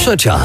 Trzecia.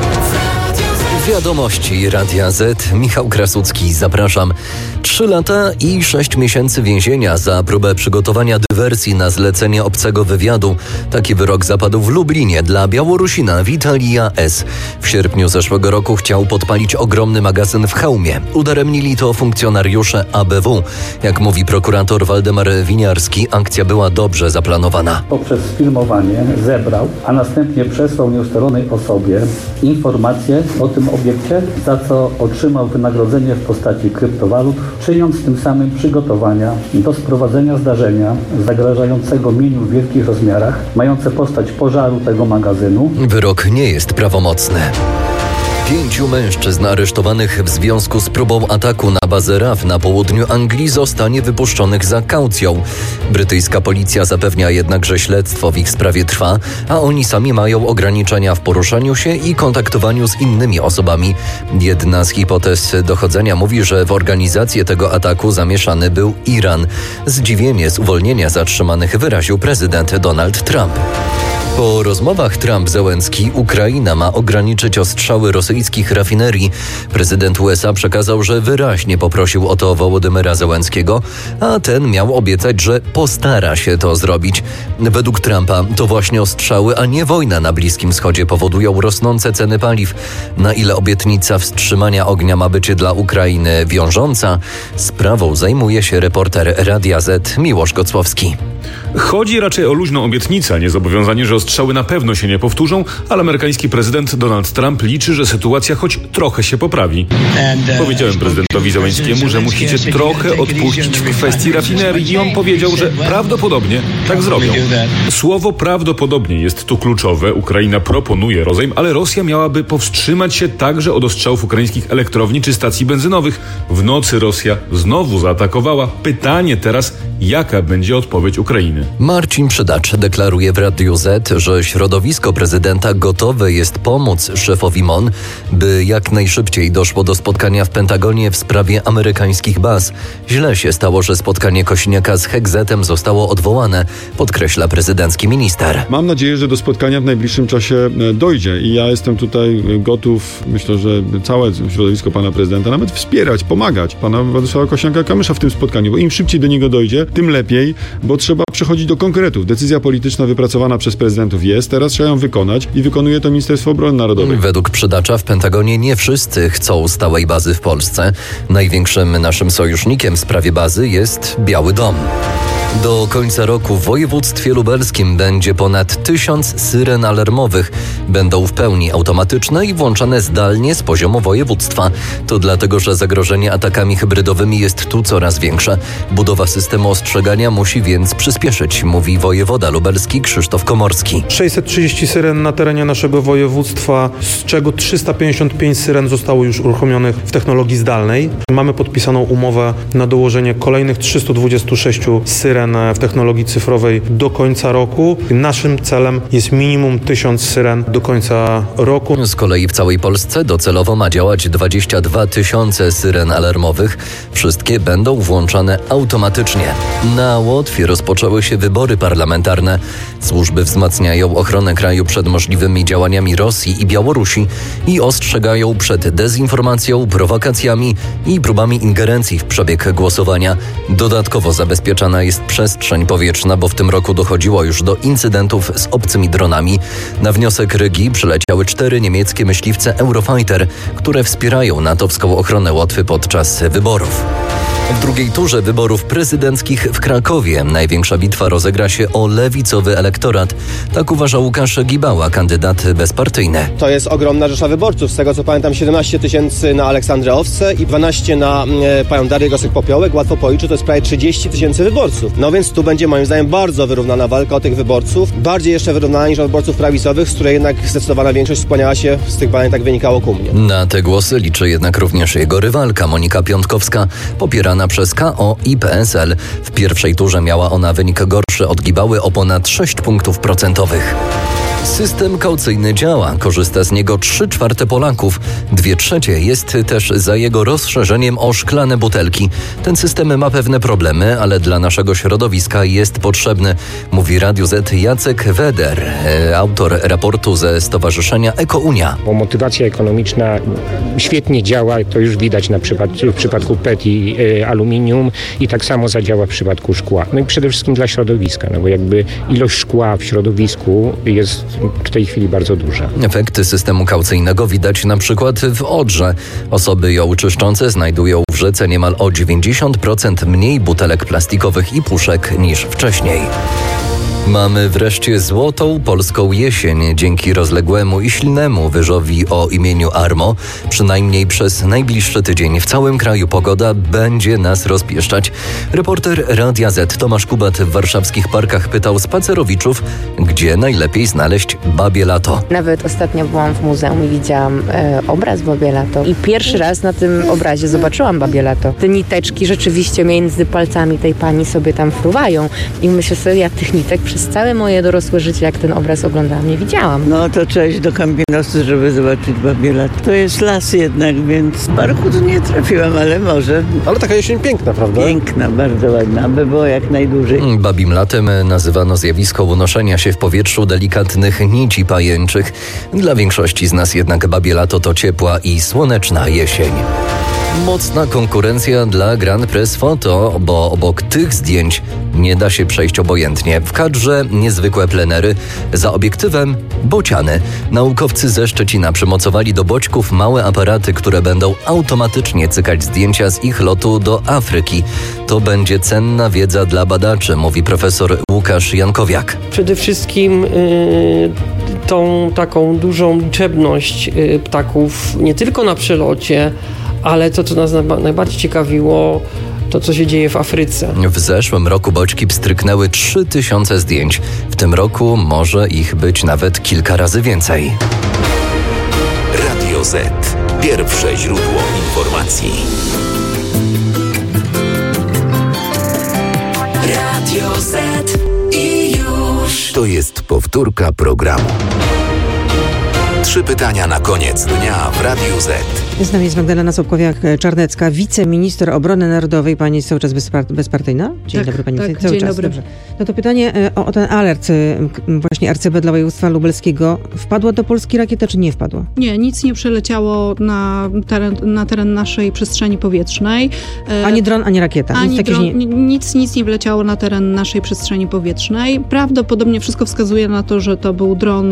Wiadomości Radia Z. Michał Krasucki, zapraszam. 3 lata i 6 miesięcy więzienia za próbę przygotowania dywersji na zlecenie obcego wywiadu. Taki wyrok zapadł w Lublinie dla Białorusina Witalija S. W sierpniu zeszłego roku chciał podpalić ogromny magazyn w Chełmie. Udaremnili to funkcjonariusze ABW. Jak mówi prokurator Waldemar Winiarski, akcja była dobrze zaplanowana. Poprzez filmowanie zebrał, a następnie przesłał nieustalonej osobie informacje o tym obiekcie, za co otrzymał wynagrodzenie w postaci kryptowalut, czyniąc tym samym przygotowania do sprowadzenia zdarzenia zagrażającego mieniu w wielkich rozmiarach, mające postać pożaru tego magazynu. Wyrok nie jest prawomocny. 5 mężczyzn aresztowanych w związku z próbą ataku na bazę RAF na południu Anglii zostanie wypuszczonych za kaucją. Brytyjska policja zapewnia jednak, że śledztwo w ich sprawie trwa, a oni sami mają ograniczenia w poruszaniu się i kontaktowaniu z innymi osobami. Jedna z hipotez dochodzenia mówi, że w organizację tego ataku zamieszany był Iran. Zdziwienie z uwolnienia zatrzymanych wyraził prezydent Donald Trump. Po rozmowach Trump-Zełenski Ukraina ma ograniczyć ostrzały rosyjskich rafinerii. Prezydent USA przekazał, że wyraźnie poprosił o to Wołodymyra Zełenskiego, a ten miał obiecać, że postara się to zrobić. Według Trumpa to właśnie ostrzały, a nie wojna na Bliskim Wschodzie powodują rosnące ceny paliw. Na ile obietnica wstrzymania ognia ma być dla Ukrainy wiążąca? Sprawą zajmuje się reporter Radia Z Miłosz Gocłowski. Chodzi raczej o luźną obietnicę, a nie zobowiązanie, że ostrzały na pewno się nie powtórzą, ale amerykański prezydent Donald Trump liczy, że sytuacja choć trochę się poprawi. Powiedziałem prezydentowi Zełenskiemu, że musicie trochę odpuścić w kwestii rafinerii i on powiedział, że prawdopodobnie tak zrobią. Słowo prawdopodobnie jest tu kluczowe. Ukraina proponuje rozejm, ale Rosja miałaby powstrzymać się także od ostrzałów ukraińskich elektrowni czy stacji benzynowych. W nocy Rosja znowu zaatakowała. Pytanie teraz, jaka będzie odpowiedź Ukrainy? Marcin Przydacz deklaruje w Radiu Z, że środowisko prezydenta gotowe jest pomóc szefowi MON, by jak najszybciej doszło do spotkania w Pentagonie w sprawie amerykańskich baz. Źle się stało, że spotkanie Kosiniaka z Hegzetem zostało odwołane, podkreśla prezydencki minister. Mam nadzieję, że do spotkania w najbliższym czasie dojdzie i ja jestem tutaj gotów, myślę, że całe środowisko pana prezydenta nawet wspierać, pomagać pana Władysława Kosiniaka-Kamysza w tym spotkaniu, bo im szybciej do niego dojdzie, tym lepiej, bo trzeba przechodzić do konkretów. Decyzja polityczna wypracowana przez prezydentów jest, teraz trzeba ją wykonać i wykonuje to Ministerstwo Obrony Narodowej. Według Przydacza w Pentagonie nie wszyscy chcą stałej bazy w Polsce. Największym naszym sojusznikiem w sprawie bazy jest Biały Dom. Do końca roku w województwie lubelskim będzie ponad 1000 syren alarmowych. Będą w pełni automatyczne i włączane zdalnie z poziomu województwa. To dlatego, że zagrożenie atakami hybrydowymi jest tu coraz większe. Budowa systemu ostrzegania musi więc przyspieszyć, mówi wojewoda lubelski Krzysztof Komorski. 630 syren na terenie naszego województwa, z czego 355 syren zostało już uruchomionych w technologii zdalnej. Mamy podpisaną umowę na dołożenie kolejnych 326 syren w technologii cyfrowej do końca roku. Naszym celem jest minimum 1000 syren do końca roku. Z kolei w całej Polsce docelowo ma działać 22 000 syren alarmowych. Wszystkie będą włączane automatycznie. Na Łotwie rozpoczęły się wybory parlamentarne. Służby wzmacniają ochronę kraju przed możliwymi działaniami Rosji i Białorusi i ostrzegają przed dezinformacją, prowokacjami i próbami ingerencji w przebieg głosowania. Dodatkowo zabezpieczana jest przestrzeń powietrzna, bo w tym roku dochodziło już do incydentów z obcymi dronami. Na wniosek Rygi przyleciały 4 niemieckie myśliwce Eurofighter, które wspierają natowską ochronę Łotwy podczas wyborów. W drugiej turze wyborów prezydenckich w Krakowie największa bitwa rozegra się o lewicowy elektorat. Tak uważa Łukasz Gibała, kandydat bezpartyjny. To jest ogromna rzesza wyborców. Z tego co pamiętam 17 000 na Aleksandrę Owsę i 12 na panią Darię Gosek-Popiołek. Łatwo policzyć, to jest prawie 30 000 wyborców. No więc tu będzie moim zdaniem bardzo wyrównana walka o tych wyborców. Bardziej jeszcze wyrównana niż od wyborców prawicowych, z której jednak zdecydowana większość skłaniała się, z tych badań tak wynikało, ku mnie. Na te głosy liczy jednak również jego rywalka Monika Piątkowska, popierana przez KO i PSL. W pierwszej turze miała ona wynik gorszy od Gibały o ponad 6 punktów procentowych. System kaucyjny działa, korzysta z niego 3/4 Polaków. 2/3 jest też za jego rozszerzeniem o szklane butelki. Ten system ma pewne problemy, ale dla naszego środowiska jest potrzebny, mówi Radiu Z Jacek Weder, autor raportu ze Stowarzyszenia Ekounia. Bo motywacja ekonomiczna świetnie działa, to już widać na przykład w przypadku PET i aluminium i tak samo zadziała w przypadku szkła. No i przede wszystkim dla środowiska, no bo jakby ilość szkła w środowisku jest w tej chwili bardzo duża. Efekty systemu kaucyjnego widać na przykład w Odrze. Osoby ją czyszczące znajdują w rzece niemal o 90% mniej butelek plastikowych i puszek niż wcześniej. Mamy wreszcie złotą polską jesień dzięki rozległemu i silnemu wyżowi o imieniu Armo. Przynajmniej przez najbliższy tydzień w całym kraju pogoda będzie nas rozpieszczać. Reporter Radia Z Tomasz Kubat w warszawskich parkach pytał spacerowiczów, gdzie najlepiej znaleźć babie lato. Nawet ostatnio byłam w muzeum i widziałam obraz babie lato. I pierwszy raz na tym obrazie zobaczyłam babie lato. Te niteczki rzeczywiście między palcami tej pani sobie tam fruwają. I myślę sobie, ja tych nitek przez całe moje dorosłe życie, jak ten obraz oglądałam, nie widziałam. No to trzeba iść do Campinosu, żeby zobaczyć babie lato. To jest las jednak, więc w parku tu nie trafiłam, ale może. Ale taka jesień piękna, prawda? Piękna, bardzo ładna, aby było jak najdłużej. Babim latem nazywano zjawisko unoszenia się w powietrzu delikatnych nici pajęczych. Dla większości z nas jednak babie lato to ciepła i słoneczna jesień. Mocna konkurencja dla Grand Press Photo, bo obok tych zdjęć nie da się przejść obojętnie. W kadrze niezwykłe plenery, za obiektywem bociany. Naukowcy ze Szczecina przymocowali do boćków małe aparaty, które będą automatycznie cykać zdjęcia z ich lotu do Afryki. To będzie cenna wiedza dla badaczy, mówi profesor Łukasz Jankowiak. Przede wszystkim tą taką dużą liczebność ptaków nie tylko na przelocie, ale to, co nas najbardziej ciekawiło, to, co się dzieje w Afryce. W zeszłym roku boćki pstryknęły 3000 zdjęć. W tym roku może ich być nawet kilka razy więcej. Radio Z. Pierwsze źródło informacji. Radio Z i już. To jest powtórka programu. 3 pytania na koniec dnia w Radiu Z. Z nami jest Magdalena Sobkowiak-Czarnecka, wiceminister obrony narodowej. Pani jest cały czas bezpartyjna? Dzień dobry Pani. Tak, cały dzień czas. dobry. Dobrze. No to pytanie o ten alert właśnie arcybydła województwa lubelskiego. Wpadła do Polski rakieta, czy nie wpadła? Nie, nic nie przeleciało na teren naszej przestrzeni powietrznej. Ani dron, ani rakieta. Nic nie wleciało na teren naszej przestrzeni powietrznej. Prawdopodobnie wszystko wskazuje na to, że to był dron,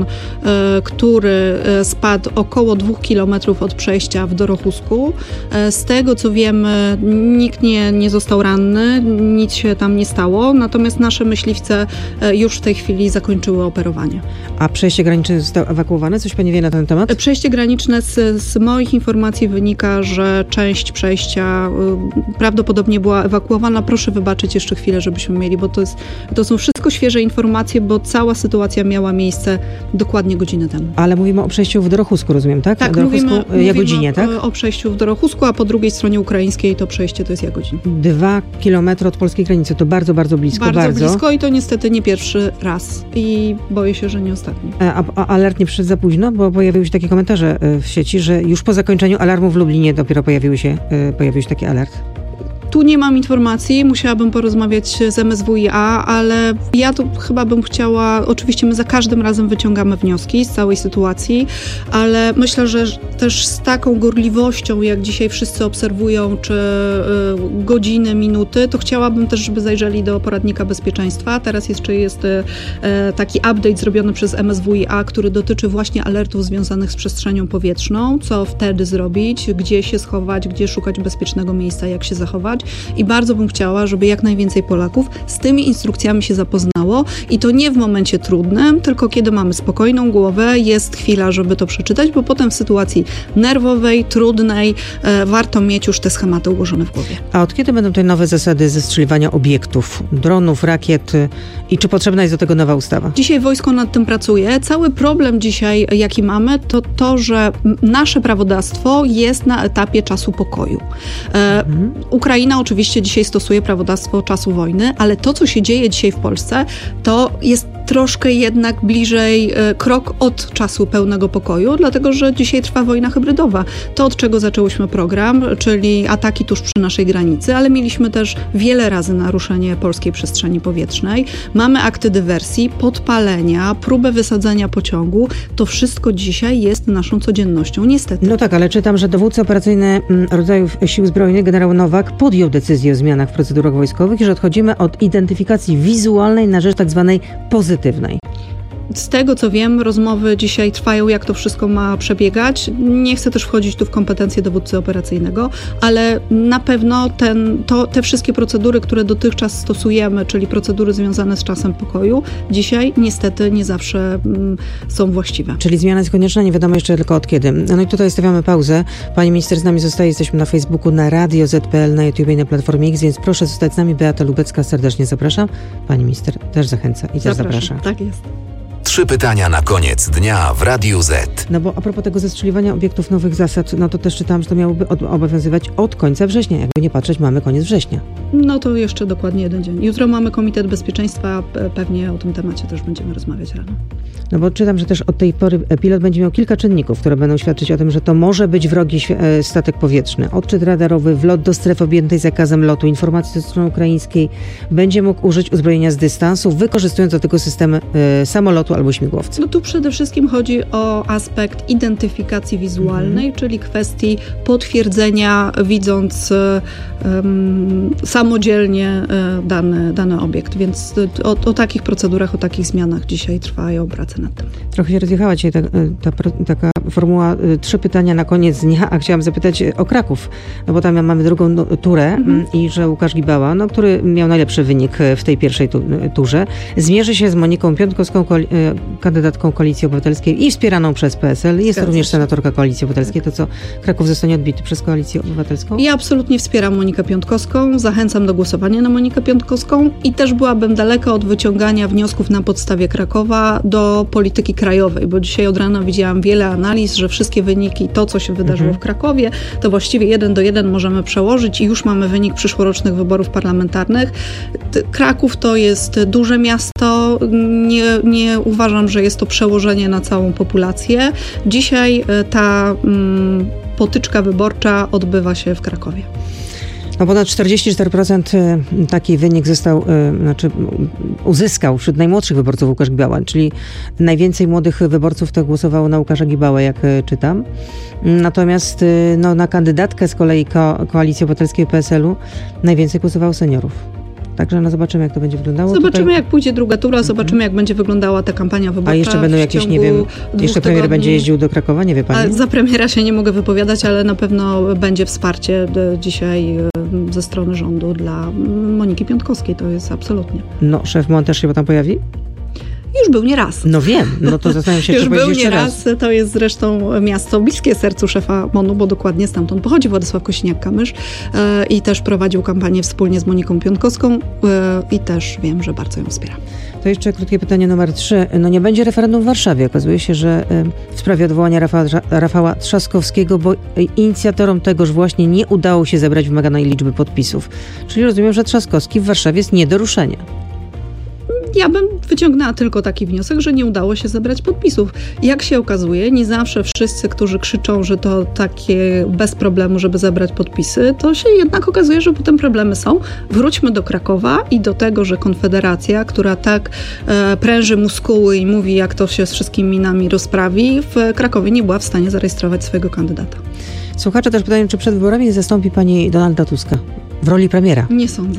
który spadł około 2 kilometrów od przejścia w Dorochusku. Z tego, co wiemy, nikt nie został ranny, nic się tam nie stało, natomiast nasze myśliwce już w tej chwili zakończyły operowanie. A przejście graniczne zostało ewakuowane? Coś Pani wie na ten temat? Przejście graniczne z moich informacji wynika, że część przejścia prawdopodobnie była ewakuowana. Proszę wybaczyć jeszcze chwilę, żebyśmy mieli, bo to są wszystko świeże informacje, bo cała sytuacja miała miejsce dokładnie godzinę temu. Ale mówimy o przejściu w Dorochusku, rozumiem, tak? Tak, mówimy Jagodzinie, tak? O przejściu w Dorochusku, a po drugiej stronie ukraińskiej to przejście to jest Jagodzin. 2 kilometry od polskiej granicy, to bardzo, bardzo blisko. Bardzo blisko i to niestety nie pierwszy raz i boję się, że nie ostatni. A alert nie przyszedł za późno, bo pojawiły się takie komentarze w sieci, że już po zakończeniu alarmu w Lublinie dopiero pojawił się taki alert. Tu nie mam informacji, musiałabym porozmawiać z MSWiA, ale ja tu chyba bym chciała, oczywiście my za każdym razem wyciągamy wnioski z całej sytuacji, ale myślę, że też z taką gorliwością, jak dzisiaj wszyscy obserwują, czy godziny, minuty, to chciałabym też, żeby zajrzeli do poradnika bezpieczeństwa. Teraz jeszcze jest taki update zrobiony przez MSWiA, który dotyczy właśnie alertów związanych z przestrzenią powietrzną, co wtedy zrobić, gdzie się schować, gdzie szukać bezpiecznego miejsca, jak się zachować. I bardzo bym chciała, żeby jak najwięcej Polaków z tymi instrukcjami się zapoznało i to nie w momencie trudnym, tylko kiedy mamy spokojną głowę, jest chwila, żeby to przeczytać, bo potem w sytuacji nerwowej, trudnej warto mieć już te schematy ułożone w głowie. A od kiedy będą te nowe zasady zestrzeliwania obiektów, dronów, rakiet i czy potrzebna jest do tego nowa ustawa? Dzisiaj wojsko nad tym pracuje. Cały problem dzisiaj, jaki mamy, to, że nasze prawodawstwo jest na etapie czasu pokoju. Ukraina oczywiście dzisiaj stosuje prawodawstwo czasu wojny, ale to, co się dzieje dzisiaj w Polsce, to jest troszkę jednak bliżej, krok od czasu pełnego pokoju, dlatego że dzisiaj trwa wojna hybrydowa. To, od czego zaczęłyśmy program, czyli ataki tuż przy naszej granicy, ale mieliśmy też wiele razy naruszenie polskiej przestrzeni powietrznej. Mamy akty dywersji, podpalenia, próbę wysadzenia pociągu. To wszystko dzisiaj jest naszą codziennością, niestety. No tak, ale czytam, że dowódca operacyjny rodzajów Sił Zbrojnych, generał Nowak, podjął decyzję o zmianach w procedurach wojskowych i że odchodzimy od identyfikacji wizualnej na rzecz tak zwanej pozytywnej. Z tego, co wiem, rozmowy dzisiaj trwają, jak to wszystko ma przebiegać. Nie chcę też wchodzić tu w kompetencje dowódcy operacyjnego, ale na pewno te wszystkie procedury, które dotychczas stosujemy, czyli procedury związane z czasem pokoju, dzisiaj niestety nie zawsze są właściwe. Czyli zmiana jest konieczna, nie wiadomo jeszcze tylko od kiedy. No i tutaj stawiamy pauzę. Pani minister z nami zostaje, jesteśmy na Facebooku, na Radio Z.pl, na YouTube i na Platformie X, więc proszę zostać z nami. Beata Lubecka, serdecznie zapraszam. Pani minister też zachęca i też zaprasza. Tak jest. 3 pytania na koniec dnia w Radiu Z. No bo a propos tego zestrzeliwania obiektów nowych zasad, no to też czytałam, że to miałoby obowiązywać od końca września. Jakby nie patrzeć, mamy koniec września. No to jeszcze dokładnie 1 dzień. Jutro mamy Komitet Bezpieczeństwa, pewnie o tym temacie też będziemy rozmawiać rano. No bo czytam, że też od tej pory pilot będzie miał kilka czynników, które będą świadczyć o tym, że to może być wrogi statek powietrzny. Odczyt radarowy, wlot do strefy objętej zakazem lotu, informacje ze strony ukraińskiej. Będzie mógł użyć uzbrojenia z dystansu, wykorzystując do tego systemy samolotu albo śmigłowca. No tu przede wszystkim chodzi o aspekt identyfikacji wizualnej, czyli kwestii potwierdzenia, widząc samodzielnie dany obiekt. Więc o takich procedurach, o takich zmianach dzisiaj trwają prace nad tym. Trochę się rozjechała dzisiaj taka formuła 3 pytania na koniec dnia, a chciałam zapytać o Kraków, no bo tam mamy drugą turę i że Łukasz Gibała, no, który miał najlepszy wynik w tej pierwszej turze, zmierzy się z Moniką Piątkowską, kandydatką Koalicji Obywatelskiej i wspieraną przez PSL. Jest to również senatorka Koalicji Obywatelskiej. To co, Kraków zostanie odbity przez Koalicję Obywatelską? Ja absolutnie wspieram Monikę Piątkowską, zachęcam do głosowania na Monikę Piątkowską i też byłabym daleka od wyciągania wniosków na podstawie Krakowa do polityki krajowej, bo dzisiaj od rana widziałam wiele analiz, że wszystkie wyniki, to co się wydarzyło w Krakowie, to właściwie 1 do 1 możemy przełożyć i już mamy wynik przyszłorocznych wyborów parlamentarnych. Kraków to jest duże miasto, nie uważam, że jest to przełożenie na całą populację. Dzisiaj ta potyczka wyborcza odbywa się w Krakowie. No ponad 44% taki wynik uzyskał wśród najmłodszych wyborców Łukasz Gibała, czyli najwięcej młodych wyborców to głosowało na Łukasza Gibałę, jak czytam. Natomiast na kandydatkę z kolei Koalicji Obywatelskiej PSL-u najwięcej głosowało seniorów. Także zobaczymy, jak to będzie wyglądało. Zobaczymy, jak pójdzie druga tura, zobaczymy, jak będzie wyglądała ta kampania wyborcza. A jeszcze będą jakieś, nie wiem, jeszcze premier będzie jeździł do Krakowa, nie wie pani? Za premiera się nie mogę wypowiadać, ale na pewno będzie wsparcie dzisiaj ze strony rządu dla Moniki Piątkowskiej, to jest absolutnie. No, szef MON też się tam pojawi? Już był nieraz. No wiem, no to zastanawiam się, czy był nieraz. To jest zresztą miasto bliskie sercu szefa MON-u, bo dokładnie stamtąd pochodzi Władysław Kosiniak-Kamysz i też prowadził kampanię wspólnie z Moniką Piątkowską i też wiem, że bardzo ją wspiera. To jeszcze krótkie pytanie numer 3. No nie będzie referendum w Warszawie. Okazuje się, że w sprawie odwołania Rafała Trzaskowskiego, bo inicjatorom tegoż właśnie nie udało się zebrać wymaganej liczby podpisów. Czyli rozumiem, że Trzaskowski w Warszawie jest nie do ruszenia. Ja bym wyciągnęła tylko taki wniosek, że nie udało się zebrać podpisów. Jak się okazuje, nie zawsze wszyscy, którzy krzyczą, że to takie bez problemu, żeby zebrać podpisy, to się jednak okazuje, że potem problemy są. Wróćmy do Krakowa i do tego, że Konfederacja, która tak pręży muskuły i mówi, jak to się z wszystkimi nami rozprawi, w Krakowie nie była w stanie zarejestrować swojego kandydata. Słuchacze też pytają, czy przed wyborami nie zastąpi pani Donalda Tuska w roli premiera? Nie sądzę.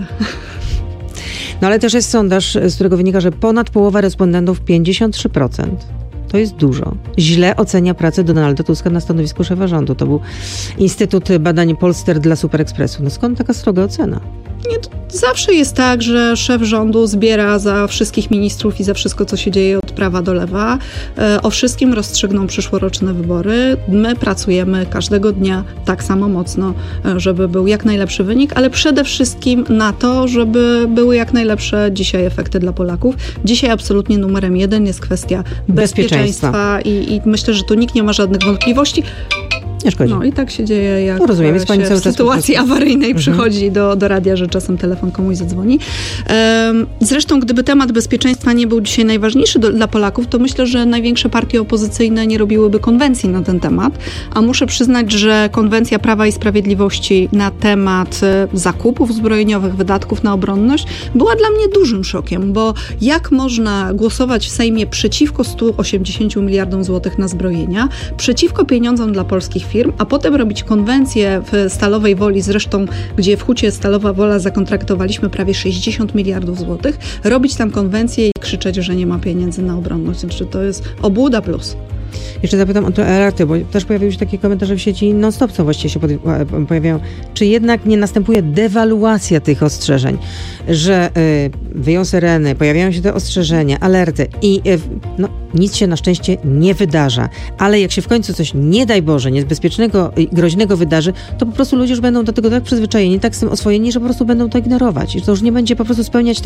No ale też jest sondaż, z którego wynika, że ponad połowa respondentów, 53%, to jest dużo, źle ocenia pracę Donalda Tuska na stanowisku szefa rządu. To był Instytut Badań Polster dla Superekspresu. No skąd taka sroga ocena? Nie, to zawsze jest tak, że szef rządu zbiera za wszystkich ministrów i za wszystko, co się dzieje od prawa do lewa. O wszystkim rozstrzygną przyszłoroczne wybory. My pracujemy każdego dnia tak samo mocno, żeby był jak najlepszy wynik, ale przede wszystkim na to, żeby były jak najlepsze dzisiaj efekty dla Polaków. Dzisiaj absolutnie numerem 1 jest kwestia bezpieczeństwa i myślę, że tu nikt nie ma żadnych wątpliwości. Nie szkodzi. No i tak się dzieje, jak rozumiem, jest pani cały w czas sytuacji awaryjnej przychodzi do radia, że czasem telefon komuś zadzwoni. Zresztą, gdyby temat bezpieczeństwa nie był dzisiaj najważniejszy dla Polaków, to myślę, że największe partie opozycyjne nie robiłyby konwencji na ten temat, a muszę przyznać, że konwencja Prawa i Sprawiedliwości na temat zakupów zbrojeniowych, wydatków na obronność była dla mnie dużym szokiem, bo jak można głosować w Sejmie przeciwko 180 miliardom złotych na zbrojenia, przeciwko pieniądzom dla polskich firm, a potem robić konwencję w Stalowej Woli, zresztą gdzie w Hucie Stalowa Wola zakontraktowaliśmy prawie 60 miliardów złotych, robić tam konwencję i krzyczeć, że nie ma pieniędzy na obronność. Znaczy to jest obłuda plus. Jeszcze zapytam o te alerty, bo też pojawiły się takie komentarze w sieci non-stop, co właściwie się pojawiają. Czy jednak nie następuje dewaluacja tych ostrzeżeń, że wyją syreny, pojawiają się te ostrzeżenia, alerty i nic się na szczęście nie wydarza. Ale jak się w końcu coś, nie daj Boże, niebezpiecznego i groźnego wydarzy, to po prostu ludzie już będą do tego tak przyzwyczajeni, tak z tym oswojeni, że po prostu będą to ignorować. I to już nie będzie po prostu spełniać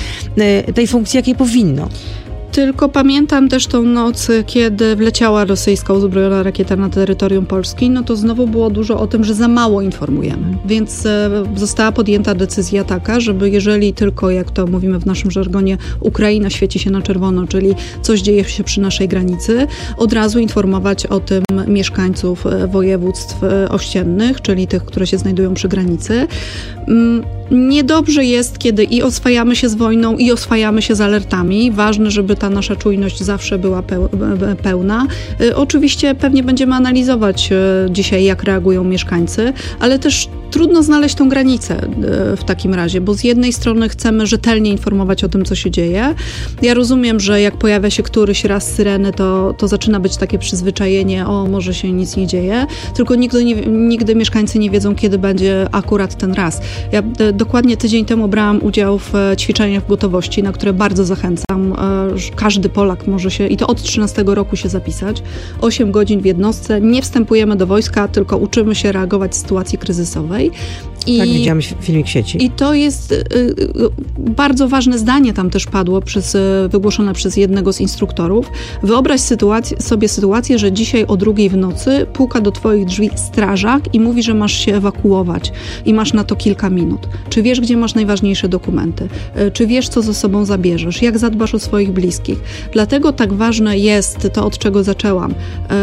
tej funkcji, jakiej powinno. Tylko pamiętam też tą noc, kiedy wleciała rosyjska uzbrojona rakieta na terytorium Polski, no to znowu było dużo o tym, że za mało informujemy. Więc została podjęta decyzja taka, żeby jeżeli tylko, jak to mówimy w naszym żargonie, Ukraina świeci się na czerwono, czyli coś dzieje się przy naszej granicy, od razu informować o tym mieszkańców województw ościennych, czyli tych, które się znajdują przy granicy. Niedobrze jest, kiedy i oswajamy się z wojną, i oswajamy się z alertami. Ważne, żeby ta nasza czujność zawsze była pełna. Oczywiście pewnie będziemy analizować dzisiaj, jak reagują mieszkańcy, ale też trudno znaleźć tą granicę w takim razie, bo z jednej strony chcemy rzetelnie informować o tym, co się dzieje. Ja rozumiem, że jak pojawia się któryś raz syreny, to zaczyna być takie przyzwyczajenie, może się nic nie dzieje, tylko nigdy mieszkańcy nie wiedzą, kiedy będzie akurat ten raz. Ja dokładnie tydzień temu brałam udział w ćwiczeniach w gotowości, na które bardzo zachęcam. Każdy Polak może się, i to od 13 roku się zapisać. 8 godzin w jednostce, nie wstępujemy do wojska, tylko uczymy się reagować w sytuacji kryzysowej. Tak, widziałam filmik w sieci. I to jest bardzo ważne zdanie tam też padło, wygłoszone przez jednego z instruktorów. Wyobraź sobie sytuację, że dzisiaj o 2:00 w nocy puka do twoich drzwi strażak i mówi, że masz się ewakuować i masz na to kilka minut. Czy wiesz, gdzie masz najważniejsze dokumenty? Czy wiesz, co ze sobą zabierzesz? Jak zadbasz o swoich bliskich? Dlatego tak ważne jest to, od czego zaczęłam.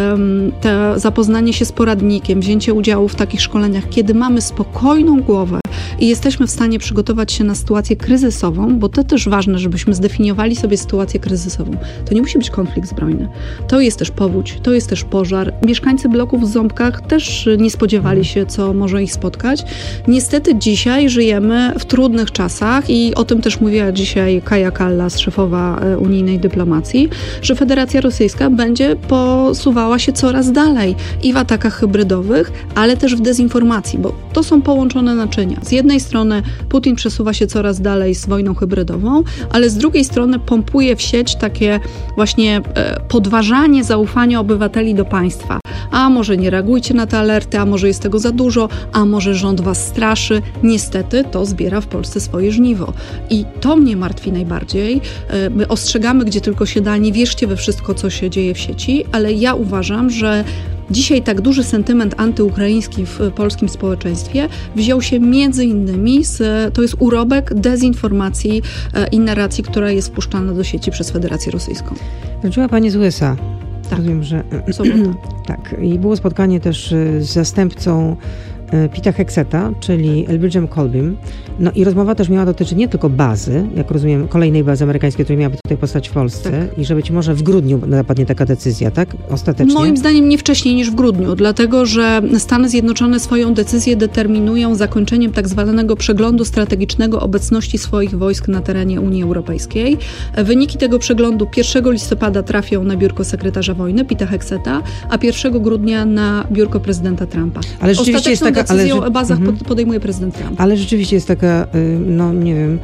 To zapoznanie się z poradnikiem, wzięcie udziału w takich szkoleniach, kiedy mamy spokojną głowę i jesteśmy w stanie przygotować się na sytuację kryzysową, bo to też ważne, żebyśmy zdefiniowali sobie sytuację kryzysową. To nie musi być konflikt zbrojny. To jest też powódź, to jest też pożar. Mieszkańcy bloków w Ząbkach też nie spodziewali się, co może ich spotkać. Niestety dzisiaj żyjemy w trudnych czasach i o tym też mówiła dzisiaj Kaja Kallas, szefowa unijnej dyplomacji, że Federacja Rosyjska będzie posuwała się coraz dalej i w atakach hybrydowych, ale też w dezinformacji, bo to są połączone naczynia. Z jednej strony Putin przesuwa się coraz dalej z wojną hybrydową, ale z drugiej strony pompuje w sieć takie właśnie podważanie zaufania obywateli do państwa. A może nie reagujcie na te alerty, a może jest tego za dużo, a może rząd was straszy. Niestety to zbiera w Polsce swoje żniwo. I to mnie martwi najbardziej. My ostrzegamy, gdzie tylko się da, nie wierzcie we wszystko, co się dzieje w sieci, ale ja uważam, że dzisiaj tak duży sentyment antyukraiński w polskim społeczeństwie wziął się między innymi to jest urobek dezinformacji i narracji, która jest wpuszczana do sieci przez Federację Rosyjską. Wróciła pani z USA. Tak. Rozumiem, że... Sobota. Tak. I było spotkanie też z zastępcą Pita Hegseta, czyli Elbridge'em Colbym. No i rozmowa też miała dotyczyć nie tylko bazy, jak rozumiem, kolejnej bazy amerykańskiej, która miałaby tutaj powstać w Polsce, tak. I że być może w grudniu zapadnie taka decyzja, tak? Ostatecznie. Moim zdaniem nie wcześniej niż w grudniu, dlatego że Stany Zjednoczone swoją decyzję determinują zakończeniem tak zwanego przeglądu strategicznego obecności swoich wojsk na terenie Unii Europejskiej. Wyniki tego przeglądu 1 listopada trafią na biurko sekretarza wojny Pita Hegseta, a 1 grudnia na biurko prezydenta Trumpa. Ale rzeczywiście jest taka decyzję o bazach podejmuje prezydent Trump. Ale rzeczywiście jest taka, no nie wiem,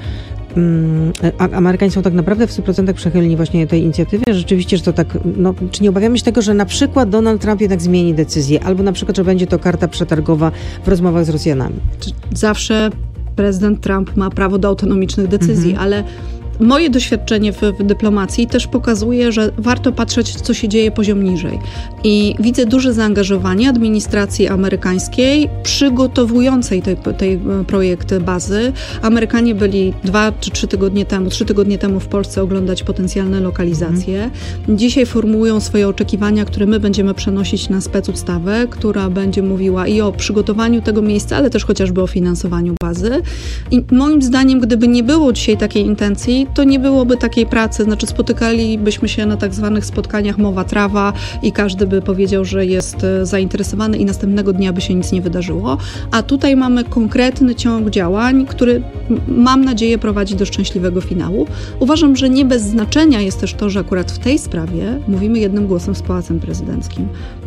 Amerykanie są tak naprawdę w 100% przychylni właśnie tej inicjatywie. Rzeczywiście, że to tak, no, czy nie obawiamy się tego, że na przykład Donald Trump jednak zmieni decyzję, albo na przykład, że będzie to karta przetargowa w rozmowach z Rosjanami? Zawsze prezydent Trump ma prawo do autonomicznych decyzji, ale moje doświadczenie w dyplomacji też pokazuje, że warto patrzeć, co się dzieje poziom niżej. I widzę duże zaangażowanie administracji amerykańskiej przygotowującej tej projekt bazy. Amerykanie byli 2 czy 3 tygodnie temu w Polsce oglądać potencjalne lokalizacje. Dzisiaj formułują swoje oczekiwania, które my będziemy przenosić na specustawę, która będzie mówiła i o przygotowaniu tego miejsca, ale też chociażby o finansowaniu bazy. I moim zdaniem, gdyby nie było dzisiaj takiej intencji, to nie byłoby takiej pracy. Znaczy spotykalibyśmy się na tak zwanych spotkaniach mowa trawa i każdy by powiedział, że jest zainteresowany i następnego dnia by się nic nie wydarzyło. A tutaj mamy konkretny ciąg działań, który mam nadzieję prowadzi do szczęśliwego finału. Uważam, że nie bez znaczenia jest też to, że akurat w tej sprawie mówimy jednym głosem z Pałacem Prezydenckim.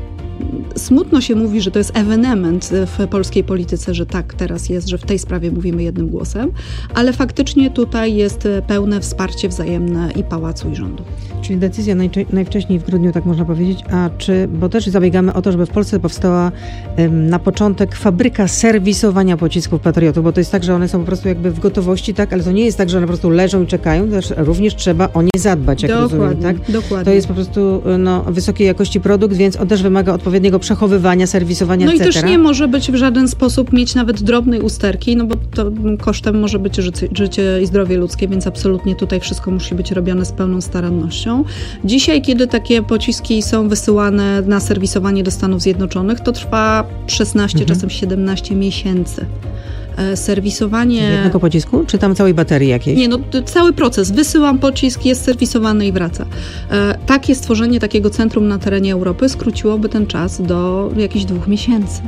Smutno się mówi, że to jest ewenement w polskiej polityce, że tak teraz jest, że w tej sprawie mówimy jednym głosem, ale faktycznie tutaj jest pełne wsparcie wzajemne i Pałacu, i rządu. Czyli decyzja najwcześniej w grudniu, tak można powiedzieć, bo też zabiegamy o to, żeby w Polsce powstała na początek fabryka serwisowania pocisków Patriotów, bo to jest tak, że one są po prostu jakby w gotowości, tak, ale to nie jest tak, że one po prostu leżą i czekają, też również trzeba o nie zadbać, jak rozumiem, tak? Dokładnie. To jest po prostu wysokiej jakości produkt, więc on też wymaga odpowiedniego przechowywania, serwisowania, etc. No i też nie może być w żaden sposób mieć nawet drobnej usterki, no bo to kosztem może być życie i zdrowie ludzkie, więc absolutnie tutaj wszystko musi być robione z pełną starannością. Dzisiaj, kiedy takie pociski są wysyłane na serwisowanie do Stanów Zjednoczonych, to trwa 16, czasem 17 miesięcy. Serwisowanie... Jednego pocisku? Czy tam całej baterii jakiejś? Nie, cały proces. Wysyłam pocisk, jest serwisowany i wraca. Takie stworzenie takiego centrum na terenie Europy skróciłoby ten czas do jakichś 2 miesięcy.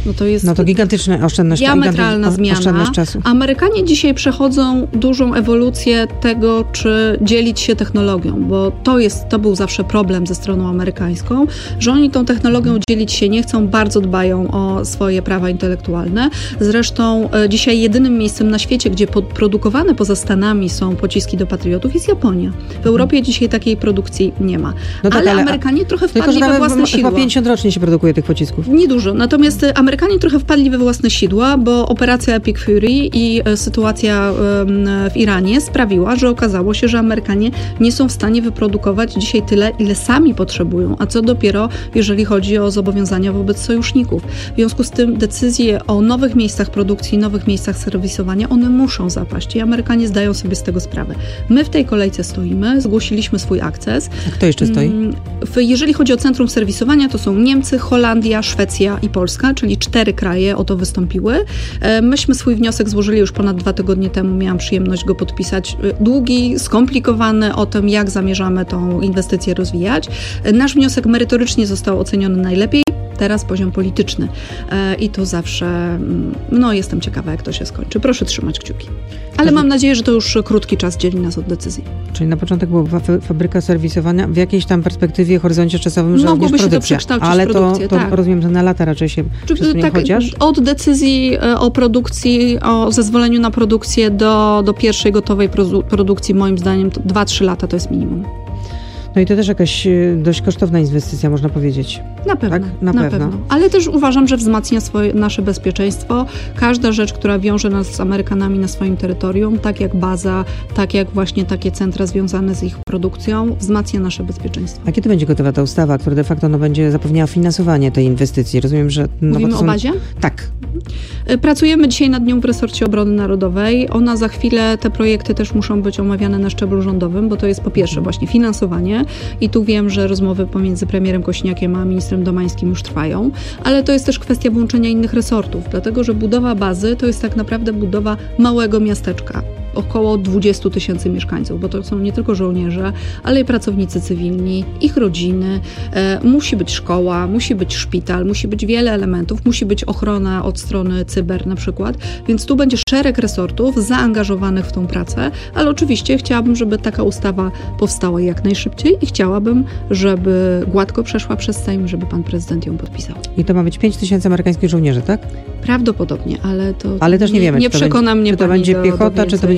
To gigantyczna oszczędność. Diametralna zmiana. Oszczędność czasu. Amerykanie dzisiaj przechodzą dużą ewolucję tego, czy dzielić się technologią, bo to był zawsze problem ze stroną amerykańską, że oni tą technologią dzielić się nie chcą, bardzo dbają o swoje prawa intelektualne. Zresztą dzisiaj jedynym miejscem na świecie, gdzie produkowane poza Stanami są pociski do Patriotów, jest Japonia. W Europie dzisiaj takiej produkcji nie ma. Ale Amerykanie trochę wpadli we własne sidła. Chyba 50 rocznie się produkuje tych pocisków. Niedużo. Natomiast Amerykanie trochę wpadli we własne sidła, bo operacja Epic Fury i sytuacja w Iranie sprawiła, że okazało się, że Amerykanie nie są w stanie wyprodukować dzisiaj tyle, ile sami potrzebują, a co dopiero, jeżeli chodzi o zobowiązania wobec sojuszników. W związku z tym decyzje o nowych miejscach produkcji, nowych miejscach serwisowania, one muszą zapaść i Amerykanie zdają sobie z tego sprawę. My w tej kolejce stoimy, zgłosiliśmy swój akces. A kto jeszcze stoi? Jeżeli chodzi o centrum serwisowania, to są Niemcy, Holandia, Szwecja i Polska, czyli 4 kraje o to wystąpiły. Myśmy swój wniosek złożyli już ponad 2 tygodnie temu, miałam przyjemność go podpisać. Długi, skomplikowany o tym, jak zamierzamy tą inwestycję rozwijać. Nasz wniosek merytorycznie został oceniony najlepiej. Teraz poziom polityczny. I tu zawsze, jestem ciekawa, jak to się skończy. Proszę trzymać kciuki. Ale mam nadzieję, że to już krótki czas dzieli nas od decyzji. Czyli na początek była fabryka serwisowania, w jakiejś tam perspektywie, horyzoncie czasowym, że mogłoby również się produkcja. To przekształcić ale w produkcję, to rozumiem, że na lata raczej się przesunie, chociaż? Od decyzji o produkcji, o zezwoleniu na produkcję do pierwszej gotowej produkcji, moim zdaniem 2-3 lata to jest minimum. No i to też jakaś dość kosztowna inwestycja, można powiedzieć. Na pewno. Tak? Na pewno. Ale też uważam, że wzmacnia nasze bezpieczeństwo. Każda rzecz, która wiąże nas z Amerykanami na swoim terytorium, tak jak baza, tak jak właśnie takie centra związane z ich produkcją, wzmacnia nasze bezpieczeństwo. A kiedy będzie gotowa ta ustawa, która de facto będzie zapewniała finansowanie tej inwestycji? Rozumiem, że... Mówimy o bazie? Tak. Pracujemy dzisiaj nad nią w resorcie obrony narodowej. Za chwilę, te projekty też muszą być omawiane na szczeblu rządowym, bo to jest po pierwsze właśnie finansowanie i tu wiem, że rozmowy pomiędzy premierem Kośniakiem a ministrem Domańskim już trwają, ale to jest też kwestia włączenia innych resortów, dlatego że budowa bazy to jest tak naprawdę budowa małego miasteczka. Około 20 000 mieszkańców, bo to są nie tylko żołnierze, ale i pracownicy cywilni, ich rodziny. Musi być szkoła, musi być szpital, musi być wiele elementów, musi być ochrona od strony cyber na przykład, więc tu będzie szereg resortów zaangażowanych w tą pracę, ale oczywiście chciałabym, żeby taka ustawa powstała jak najszybciej i chciałabym, żeby gładko przeszła przez Sejm, żeby pan prezydent ją podpisał. I to ma być 5 000 amerykańskich żołnierzy, tak? Prawdopodobnie, ale to ale też nie wiemy, nie przekona mnie czy to będzie piechota, czy to będzie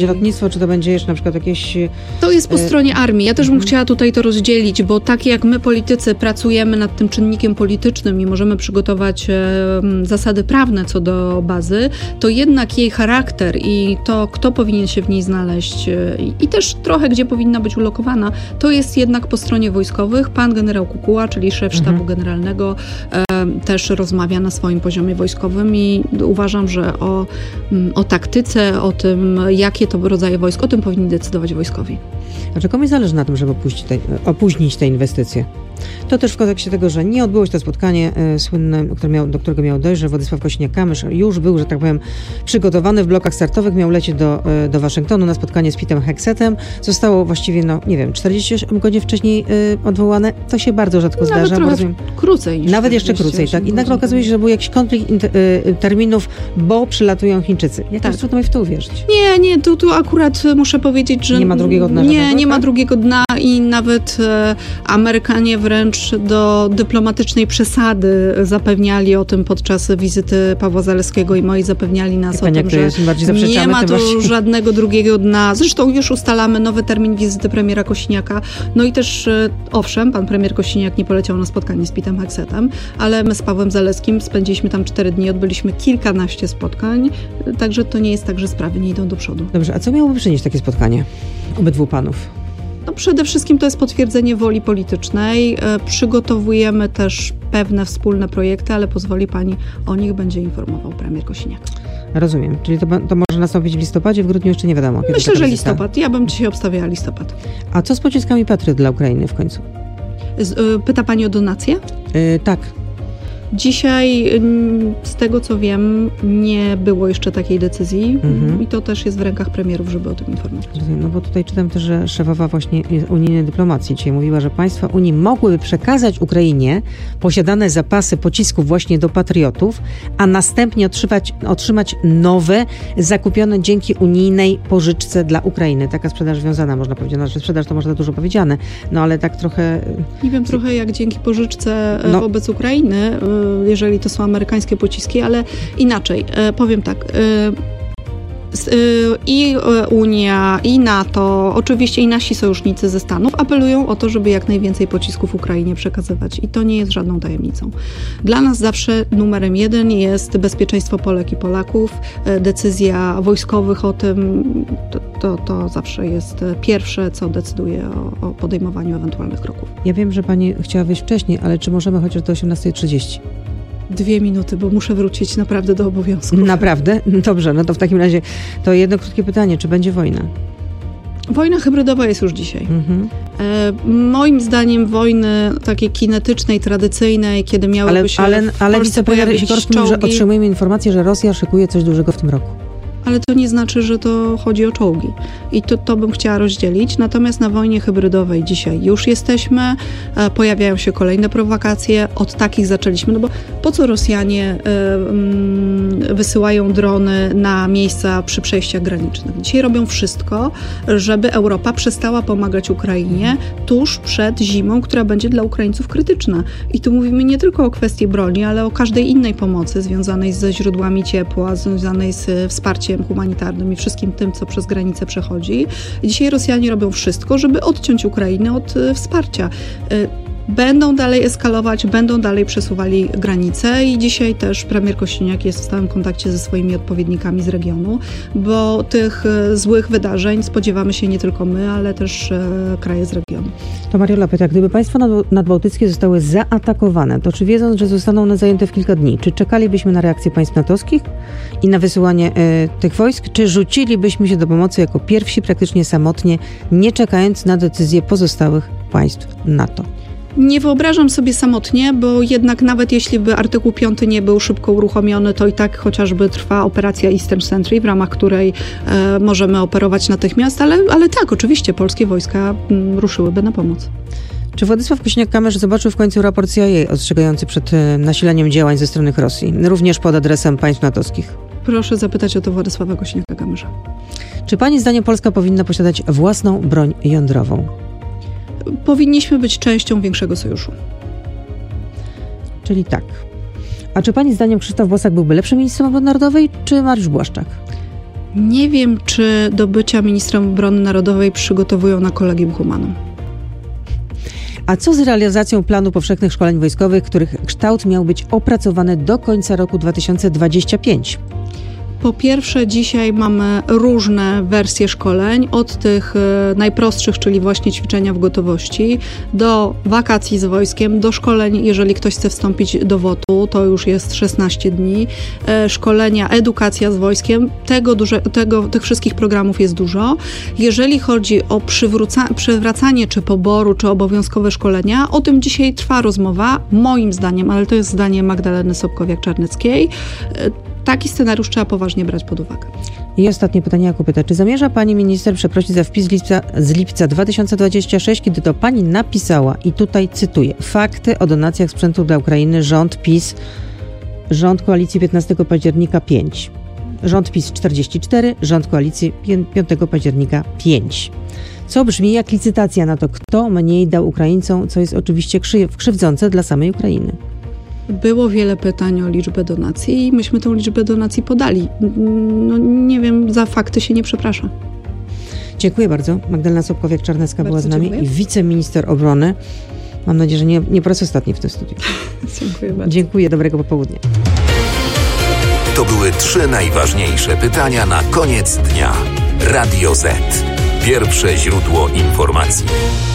będzie lotnictwo, czy to będzie jeszcze na przykład jakieś... To jest po stronie armii. Ja też bym chciała tutaj to rozdzielić, bo tak jak my politycy pracujemy nad tym czynnikiem politycznym i możemy przygotować zasady prawne co do bazy, to jednak jej charakter i to, kto powinien się w niej znaleźć i też trochę, gdzie powinna być ulokowana, to jest jednak po stronie wojskowych. Pan generał Kukuła, czyli szef sztabu generalnego, też rozmawia na swoim poziomie wojskowym i uważam, że o taktyce, o tym, jakie to rodzaje wojsk, o tym powinni decydować wojskowi. A czy komuś zależy na tym, żeby opóźnić te inwestycje? To też w kontekście tego, że nie odbyło się to spotkanie słynne, do którego miał dojść, że Władysław Kosiniak-Kamysz już był, że tak powiem, przygotowany w blokach startowych, miał lecieć do Waszyngtonu na spotkanie z Petem Hegsetem. Zostało właściwie, 48 godzin wcześniej odwołane. To się bardzo rzadko zdarza. Nawet krócej niż nawet jeszcze krócej, tak. I nagle okazuje się, że był jakiś konflikt terminów, bo przylatują Chińczycy. Jak tak. Trudno mi w to uwierzyć. Nie, tu akurat muszę powiedzieć, że... Nie ma drugiego dna. Nie ma drugiego dna i nawet Amerykanie wręcz do dyplomatycznej przesady zapewniali o tym podczas wizyty Pawła Zalewskiego i mojej, zapewniali nas o tym, że nie ma tu żadnego drugiego dna. Zresztą już ustalamy nowy termin wizyty premiera Kosiniaka. No i też, owszem, pan premier Kosiniak nie poleciał na spotkanie z Petem Hegsetem, ale my z Pawłem Zalewskim spędziliśmy tam 4 dni, odbyliśmy kilkanaście spotkań, także to nie jest tak, że sprawy nie idą do przodu. Dobrze, a co miałoby przynieść takie spotkanie obydwu panów? No przede wszystkim to jest potwierdzenie woli politycznej. Przygotowujemy też pewne wspólne projekty, ale pozwoli pani, o nich będzie informował premier Kosiniak. Rozumiem. Czyli to może nastąpić w listopadzie, w grudniu jeszcze nie wiadomo. Myślę, że listopad. Ja bym dzisiaj obstawiała listopad. A co z pociskami Patriot dla Ukrainy w końcu? Pyta pani o donację? Tak. Dzisiaj, z tego co wiem, nie było jeszcze takiej decyzji i to też jest w rękach premierów, żeby o tym informować. No bo tutaj czytam też, że szefowa właśnie unijnej dyplomacji dzisiaj mówiła, że państwa Unii mogłyby przekazać Ukrainie posiadane zapasy pocisków właśnie do patriotów, a następnie otrzymać nowe, zakupione dzięki unijnej pożyczce dla Ukrainy. Taka sprzedaż wiązana, można powiedzieć. No, że sprzedaż to można dużo powiedziane, no ale tak trochę... Nie wiem trochę jak dzięki pożyczce wobec Ukrainy, jeżeli to są amerykańskie pociski, ale inaczej. Powiem tak. I Unia, i NATO, oczywiście i nasi sojusznicy ze Stanów apelują o to, żeby jak najwięcej pocisków Ukrainie przekazywać. I to nie jest żadną tajemnicą. Dla nas zawsze numerem 1 jest bezpieczeństwo Polek i Polaków. Decyzja wojskowych o tym, to zawsze jest pierwsze, co decyduje o podejmowaniu ewentualnych kroków. Ja wiem, że pani chciała wyjść wcześniej, ale czy możemy chociaż do 18:30? 2 minuty, bo muszę wrócić naprawdę do obowiązków. Naprawdę? Dobrze, no to w takim razie to jedno krótkie pytanie, czy będzie wojna? Wojna hybrydowa jest już dzisiaj. Moim zdaniem wojny takiej kinetycznej, tradycyjnej, kiedy miałyby się ale wicepremier Sikorski mówi, że otrzymujemy informację, że Rosja szykuje coś dużego w tym roku. Ale to nie znaczy, że to chodzi o czołgi. I to bym chciała rozdzielić. Natomiast na wojnie hybrydowej dzisiaj już jesteśmy. Pojawiają się kolejne prowokacje. Od takich zaczęliśmy. No bo po co Rosjanie wysyłają drony na miejsca przy przejściach granicznych? Dzisiaj robią wszystko, żeby Europa przestała pomagać Ukrainie tuż przed zimą, która będzie dla Ukraińców krytyczna. I tu mówimy nie tylko o kwestii broni, ale o każdej innej pomocy związanej ze źródłami ciepła, związanej z wsparciem humanitarnym i wszystkim tym, co przez granicę przechodzi. Dzisiaj Rosjanie robią wszystko, żeby odciąć Ukrainę od wsparcia. Będą dalej eskalować, będą dalej przesuwali granice i dzisiaj też premier Kosiniak jest w stałym kontakcie ze swoimi odpowiednikami z regionu, bo tych złych wydarzeń spodziewamy się nie tylko my, ale też kraje z regionu. To Mariola pyta, gdyby państwa nadbałtyckie zostały zaatakowane, to czy wiedząc, że zostaną one zajęte w kilka dni, czy czekalibyśmy na reakcję państw natowskich i na wysyłanie tych wojsk, czy rzucilibyśmy się do pomocy jako pierwsi, praktycznie samotnie, nie czekając na decyzję pozostałych państw NATO? Nie wyobrażam sobie samotnie, bo jednak nawet jeśli by artykuł 5 nie był szybko uruchomiony, to i tak chociażby trwa operacja Eastern Sentry, w ramach której możemy operować natychmiast, ale tak, oczywiście polskie wojska ruszyłyby na pomoc. Czy Władysław Kosiniak-Kamysz zobaczył w końcu raport CIA ostrzegający przed nasileniem działań ze strony Rosji, również pod adresem państw natowskich? Proszę zapytać o to Władysława Kosiniaka-Kamysza. Czy pani zdaniem Polska powinna posiadać własną broń jądrową? Powinniśmy być częścią większego sojuszu. Czyli tak. A czy pani zdaniem Krzysztof Bosak byłby lepszym ministrem obrony narodowej, czy Mariusz Błaszczak? Nie wiem, czy do bycia ministrem obrony narodowej przygotowują na Collegium Humanum. A co z realizacją planu powszechnych szkoleń wojskowych, których kształt miał być opracowany do końca roku 2025? Po pierwsze, dzisiaj mamy różne wersje szkoleń, od tych najprostszych, czyli właśnie ćwiczenia w gotowości, do wakacji z wojskiem, do szkoleń, jeżeli ktoś chce wstąpić do WOT-u, to już jest 16 dni, szkolenia, edukacja z wojskiem, tych wszystkich programów jest dużo. Jeżeli chodzi o przywracanie czy poboru, czy obowiązkowe szkolenia, o tym dzisiaj trwa rozmowa, moim zdaniem, ale to jest zdanie Magdaleny Sobkowiak-Czarneckiej. Taki scenariusz trzeba poważnie brać pod uwagę. I ostatnie pytanie, jako pyta, czy zamierza pani minister przeprosić za wpis z lipca 2026, kiedy to pani napisała, i tutaj cytuję, fakty o donacjach sprzętu dla Ukrainy, rząd PiS, rząd koalicji 15 października 5. Rząd PiS 44, rząd koalicji 5 października 5. Co brzmi jak licytacja na to, kto mniej dał Ukraińcom, co jest oczywiście krzywdzące dla samej Ukrainy. Było wiele pytań o liczbę donacji i myśmy tą liczbę donacji podali. No, nie wiem, za fakty się nie przeprasza. Dziękuję bardzo. Magdalena Sobkowiak-Czarnecka była z nami dziękuję. I wiceminister obrony. Mam nadzieję, że nie po raz ostatni w tym studiu. Dziękuję bardzo. Dziękuję, dobrego popołudnia. To były 3 najważniejsze pytania na koniec dnia. Radio Z. Pierwsze źródło informacji.